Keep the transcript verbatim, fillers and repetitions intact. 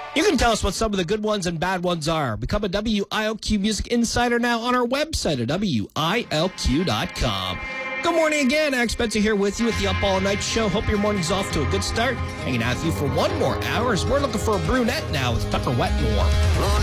You can tell us what some of the good ones and bad ones are. Become a W I L Q Music Insider now on our website at W I L Q dot com. Good morning again. Alex Spencer here with you at the Up All Night Show. Hope your morning's off to a good start. Hanging out with you for one more hour as we're looking for a brunette now with Tucker Wetmore.